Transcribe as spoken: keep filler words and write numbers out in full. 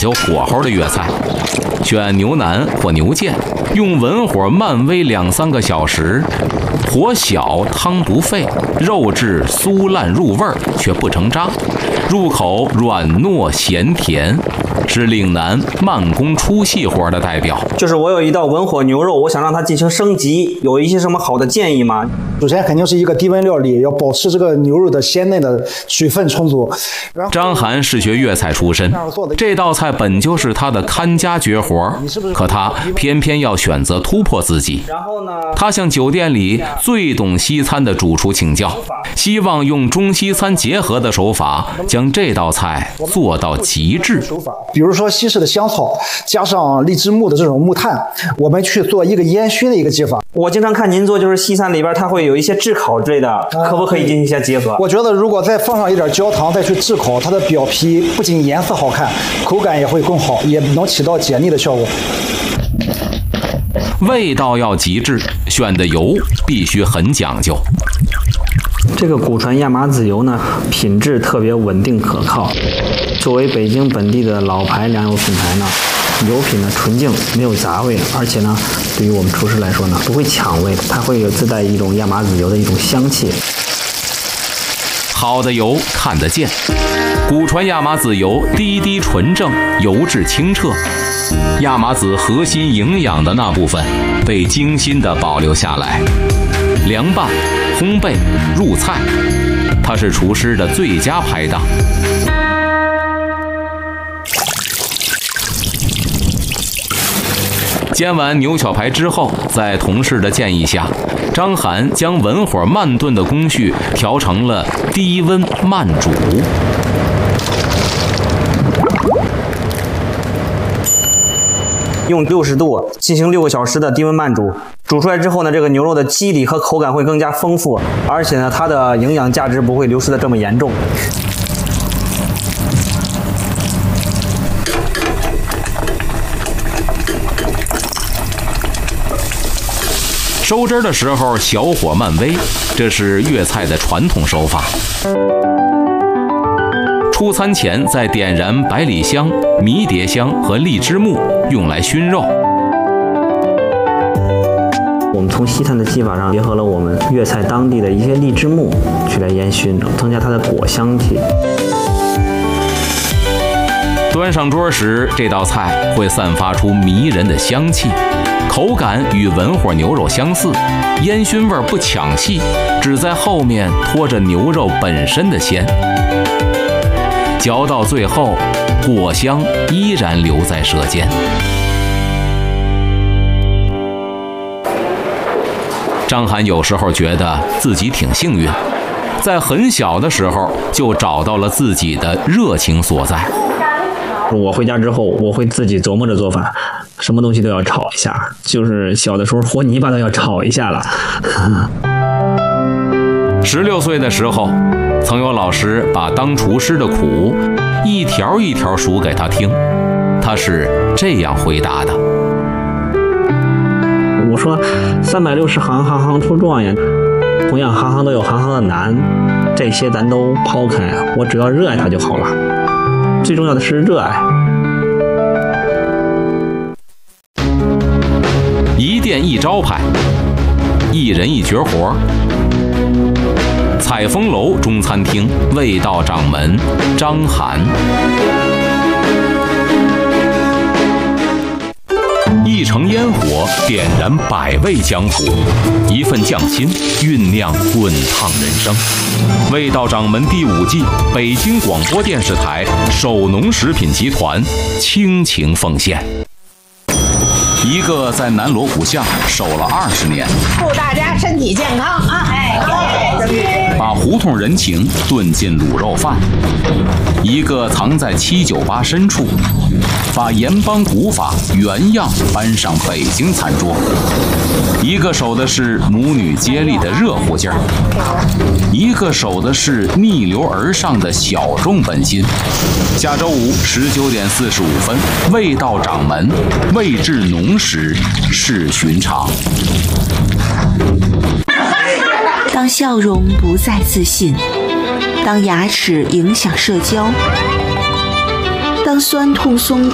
究火候的粤菜，选牛腩或牛腱，用文火慢煨两三个小时，火小汤不沸，肉质酥烂入味却不成渣，入口软糯咸甜，是岭南慢工出细活的代表。 就是我有一道文火牛肉，我想让它进行升级，有一些什么好的建议吗？ 首先肯定是一个低温料理，要保持这个牛肉的鲜嫩的水分充足。 张涵是学粤菜出身，这道菜本就是他的看家绝活，可他偏偏要选择突破自己。 然后呢， 他向酒店里最懂西餐的主厨请教，希望用中西餐结合的手法，将这道菜做到极致。 比如说西式的香草加上荔枝木的这种木炭，我们去做一个烟熏的一个技法。 我经常看您做，就是西餐里边它会有一些炙烤之类的，可不可以进行一些结合？ 我觉得如果再放上一点焦糖再去炙烤，它的表皮不仅颜色好看，口感也会更好，也能起到解腻的效果。 味道要极致，选的油必须很讲究。 这个古传亚麻籽油呢，品质特别稳定可靠。作为北京本地的老牌粮油品牌呢，油品呢纯净，没有杂味，而且呢，对于我们厨师来说呢，不会抢味，它会有自带一种亚麻籽油的一种香气。 好的油看得见，古传亚麻籽油滴滴纯正，油质清澈，亚麻籽核心营养的那部分被精心地保留下来，凉拌、烘焙、入菜，它是厨师的最佳拍档。煎完牛小排之后，在同事的建议下，张涵将文火慢炖的工序调成了低温慢煮。 用六十度进行六个小时的低温慢煮，煮出来之后呢，这个牛肉的肌理和口感会更加丰富，而且呢，它的营养价值不会流失的这么严重。 收汁儿的时候小火慢煨，这是粤菜的传统手法。出餐前再点燃百里香、迷迭香和荔枝木，用来熏肉。 我们从西餐的技法上结合了我们粤菜当地的一些荔枝木去来烟熏，增加它的果香气。 端上桌时，这道菜会散发出迷人的香气，口感与文火牛肉相似，烟熏味不抢戏，只在后面拖着牛肉本身的鲜。嚼到最后，果香依然留在舌尖。张涵有时候觉得自己挺幸运，在很小的时候就找到了自己的热情所在。 我回家之后，我会自己琢磨着做法，什么东西都要炒一下，就是小的时候和泥巴都要炒一下了。 十六岁的时候，曾有老师把当厨师的苦一条一条数给他听，他是这样回答的： 我说三百六十行，行行出状元，同样行行都有行行的难，这些咱都抛开，我只要热爱它就好了，最重要的是热爱。 一店一招牌，一人一绝活。采风楼中餐厅味道掌门张涵。一城烟火点燃百味江湖，一份匠心酝酿滚烫人生。味道掌门第五季，北京广播电视台首农食品集团倾情奉献。一个在南锣鼓巷守了二十年， 祝大家身体健康啊！哎， 把胡同人情炖进卤肉饭；一个藏在七九八深处，把盐帮古法原样搬上北京餐桌；一个守的是母女接力的热乎劲儿；一个守的是逆流而上的小众本心。下周五十九点四十五分，味道掌门，味至浓时是寻常。 当笑容不再自信，当牙齿影响社交，当酸痛松